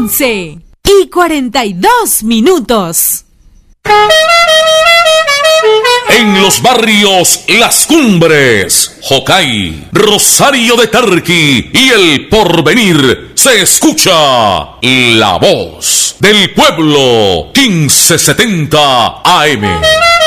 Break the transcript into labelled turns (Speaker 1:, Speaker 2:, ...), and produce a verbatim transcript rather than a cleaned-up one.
Speaker 1: once y cuarenta y dos minutos.
Speaker 2: En los barrios Las Cumbres, Jocay, Rosario de Tarqui y El Porvenir se escucha la voz del pueblo quince setenta A M.